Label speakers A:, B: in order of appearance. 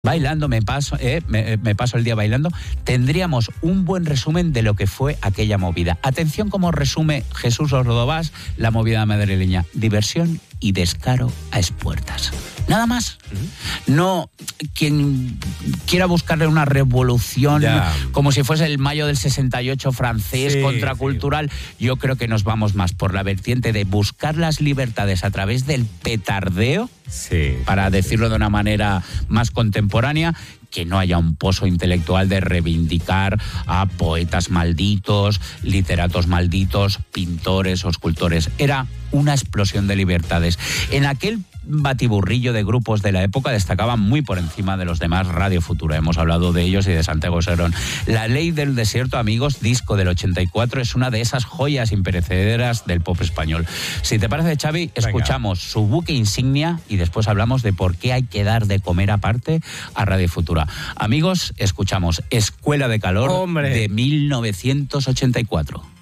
A: bailando, me paso el día bailando, tendríamos un buen resumen de lo que fue aquella movida. Atención cómo resume Jesús Ordovás la movida madrileña: diversión y descaro a expuertas. Nada más. No quien quiera buscarle una revolución como si fuese el mayo del 68 francés, contracultural. Yo creo que nos vamos más por la vertiente de buscar las libertades a través del petardeo, para decirlo de una manera más contemporánea, que no haya un pozo intelectual de reivindicar a poetas malditos, literatos malditos, pintores o escultores. Era una explosión de libertades. En aquel batiburrillo de grupos de la época destacaban muy por encima de los demás Radio Futura. Hemos hablado de ellos y de Santiago Serón. La Ley del Desierto, amigos, disco del 84, es una de esas joyas imperecederas del pop español. Si te parece, Xavi, escuchamos su buque insignia y después hablamos de por qué hay que dar de comer aparte a Radio Futura. Amigos, escuchamos Escuela de Calor de 1984.